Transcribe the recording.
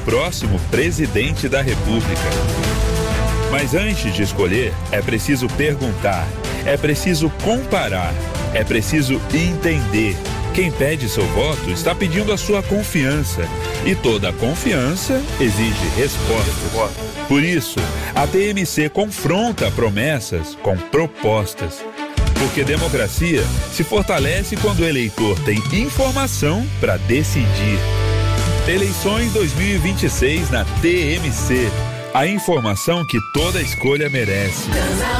próximo presidente da República. Mas antes de escolher, é preciso perguntar, é preciso comparar, é preciso entender. Quem pede seu voto está pedindo a sua confiança. E toda confiança exige respostas. Por isso, a TMC confronta promessas com propostas. Porque democracia se fortalece quando o eleitor tem informação para decidir. Eleições 2026 na TMC. A informação que toda escolha merece.